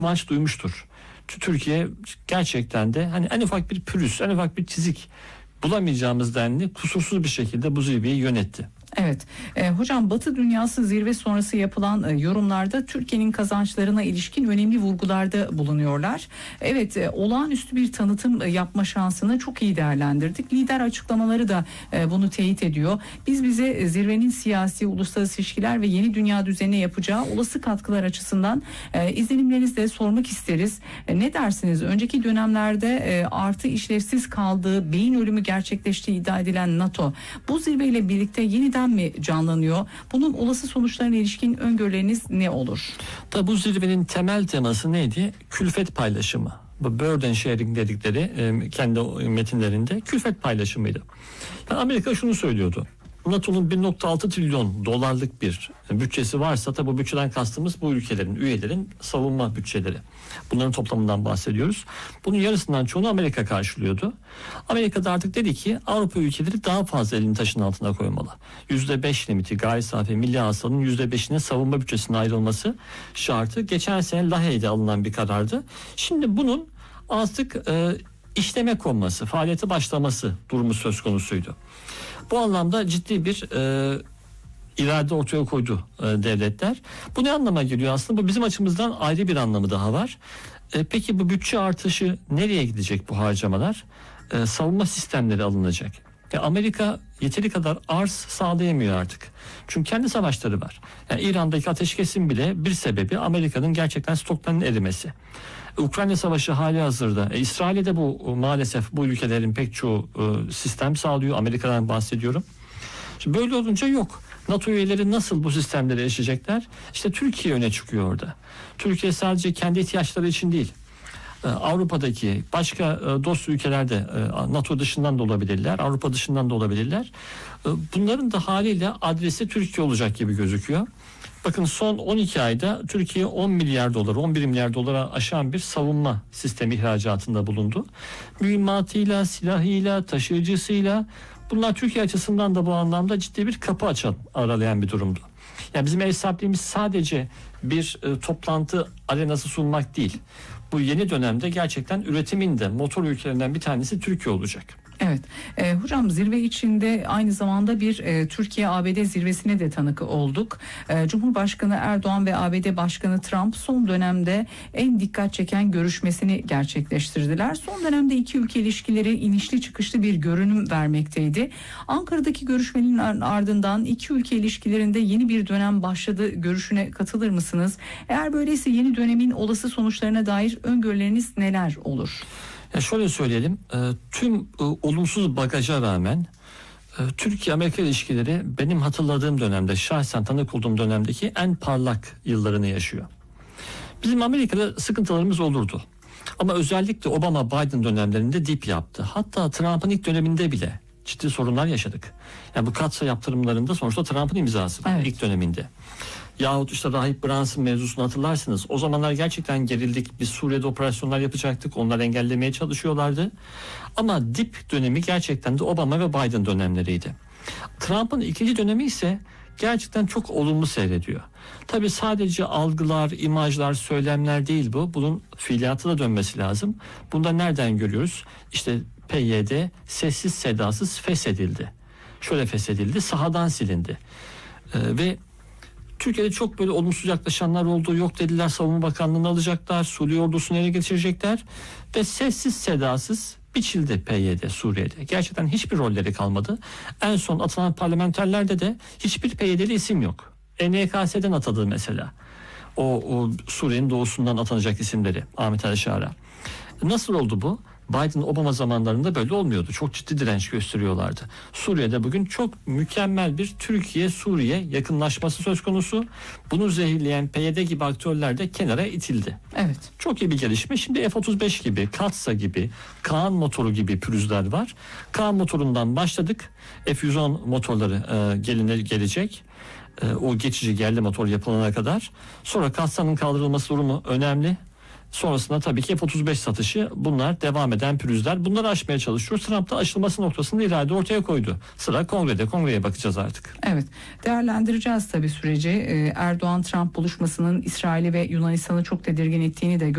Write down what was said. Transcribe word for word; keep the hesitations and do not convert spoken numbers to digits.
revanş duymuştur. Türkiye gerçekten de hani en ufak bir pürüz, en ufak bir çizik bulamayacağımız denli kusursuz bir şekilde bu zirveyi yönetti. Evet. E, hocam Batı dünyası zirve sonrası yapılan e, yorumlarda Türkiye'nin kazançlarına ilişkin önemli vurgularda bulunuyorlar. Evet, e, olağanüstü bir tanıtım e, yapma şansını çok iyi değerlendirdik. Lider açıklamaları da e, bunu teyit ediyor. Biz bize e, zirvenin siyasi, uluslararası ilişkiler ve yeni dünya düzenine yapacağı olası katkılar açısından e, izlenimlerinizi de sormak isteriz. E, ne dersiniz? Önceki dönemlerde e, artı işlevsiz kaldığı, beyin ölümü gerçekleştiği iddia edilen NATO bu zirveyle birlikte yeniden mi canlanıyor? Bunun olası sonuçlarına ilişkin öngörüleriniz ne olur? Tabi bu zirvenin temel teması neydi? Külfet paylaşımı. Bu burden sharing dedikleri e, kendi metinlerinde külfet paylaşımıydı. Yani Amerika şunu söylüyordu. NATO'nun bir nokta altı trilyon dolarlık bir bütçesi varsa, tabi bu bütçeden kastımız bu ülkelerin, üyelerin savunma bütçeleri. Bunların toplamından bahsediyoruz. Bunun yarısından çoğunu Amerika karşılıyordu. Amerika da artık dedi ki Avrupa ülkeleri daha fazla elini taşın altına koymalı. yüzde beş limiti, gayri safi milli hasılanın yüzde beşine savunma bütçesine ayrılması şartı geçen sene Lahey'de alınan bir karardı. Şimdi bunun artık e, işleme konması, faaliyete başlaması durumu söz konusuydu. Bu anlamda ciddi bir e, irade ortaya koydu e, devletler. Bu ne anlama geliyor aslında? Bu bizim açımızdan ayrı bir anlamı daha var. E, peki bu bütçe artışı nereye gidecek bu harcamalar? E, savunma sistemleri alınacak. E, Amerika yeteri kadar arz sağlayamıyor artık. Çünkü kendi savaşları var. Yani İran'daki ateşkesin bile bir sebebi Amerika'nın gerçekten stoklarının erimesi. Ukrayna Savaşı hali hazırda. E, İsrail'e de bu maalesef bu ülkelerin pek çoğu e, sistem sağlıyor. Amerika'dan bahsediyorum. Şimdi böyle olunca yok. NATO üyeleri nasıl bu sistemlere erişecekler? İşte Türkiye öne çıkıyor orada. Türkiye sadece kendi ihtiyaçları için değil. E, Avrupa'daki başka e, dost ülkelerde e, NATO dışından da olabilirler. Avrupa dışından da olabilirler. E, bunların da haliyle adresi Türkiye olacak gibi gözüküyor. Bakın son on iki ayda Türkiye on milyar dolar, on bir milyar dolara aşan bir savunma sistemi ihracatında bulundu. Mühimmatıyla, silahıyla, taşıyıcısıyla, bunlar Türkiye açısından da bu anlamda ciddi bir kapı açan, aralayan bir durumdu. Yani bizim ev sahipliğimiz sadece bir e, toplantı arenası sunmak değil. Bu yeni dönemde gerçekten üretimin de motor ülkelerinden bir tanesi Türkiye olacak. Evet. E, hocam zirve içinde aynı zamanda bir e, Türkiye-A B D zirvesine de tanık olduk. E, Cumhurbaşkanı Erdoğan ve A B D Başkanı Trump son dönemde en dikkat çeken görüşmesini gerçekleştirdiler. Son dönemde iki ülke ilişkileri inişli çıkışlı bir görünüm vermekteydi. Ankara'daki görüşmenin ardından iki ülke ilişkilerinde yeni bir dönem başladı görüşüne katılır mısınız? Eğer böyleyse yeni dönemin olası sonuçlarına dair öngörüleriniz neler olur? Ya şöyle söyleyelim, tüm olumsuz bagaja rağmen Türkiye-Amerika ilişkileri benim hatırladığım dönemde, şahsen tanık olduğum dönemdeki en parlak yıllarını yaşıyor. Bizim Amerika'da sıkıntılarımız olurdu. Ama özellikle Obama-Biden dönemlerinde dip yaptı. Hatta Trump'ın ilk döneminde bile ciddi sorunlar yaşadık. Yani bu katsa yaptırımlarında sonuçta Trump'ın imzası var, evet, ilk döneminde. Yahut işte Rahip Brunson mevzusunu hatırlarsınız. O zamanlar gerçekten gerildik. Biz Suriye'de operasyonlar yapacaktık. Onları engellemeye çalışıyorlardı. Ama dip dönemi gerçekten de Obama ve Biden dönemleriydi. Trump'ın ikinci dönemi ise gerçekten çok olumlu seyrediyor. Tabii sadece algılar, imajlar, söylemler değil bu. Bunun fiiliyata da dönmesi lazım. Bunda nereden görüyoruz? İşte P Y D sessiz sedasız feshedildi. Şöyle feshedildi, sahadan silindi. Ee, ve Türkiye'de çok böyle olumsuz yaklaşanlar oldu. Yok dediler, Savunma Bakanlığı'nı alacaklar, Suriye ordusunu ele geçirecekler ve sessiz sedasız biçildi P Y D Suriye'de. Gerçekten hiçbir rolleri kalmadı. En son atılan parlamenterlerde de hiçbir P Y D'li isim yok. E N K S'den atadı mesela. O, o Suriye'nin doğusundan atanacak isimleri, Ahmet Ali Şara. Nasıl oldu bu? Biden Obama zamanlarında böyle olmuyordu. Çok ciddi direnç gösteriyorlardı. Suriye'de bugün çok mükemmel bir Türkiye-Suriye yakınlaşması söz konusu. Bunu zehirleyen P Y D gibi aktörler de kenara itildi. Evet. Çok iyi bir gelişme. Şimdi F otuz beş gibi, Katsa gibi, Kaan motoru gibi pürüzler var. Kaan motorundan başladık. F yüz on motorları e, geline gelecek. E, o geçici yerli motor yapılana kadar. Sonra Katsa'nın kaldırılması durumu önemli. Sonrasında tabii ki F otuz beş satışı, bunlar devam eden pürüzler. Bunları aşmaya çalışıyoruz. Trump da aşılması noktasında irade ortaya koydu. Sıra kongrede. Kongreye bakacağız artık. Evet. Değerlendireceğiz tabii süreci. Erdoğan-Trump buluşmasının İsrail'i ve Yunanistan'ı çok tedirgin ettiğini de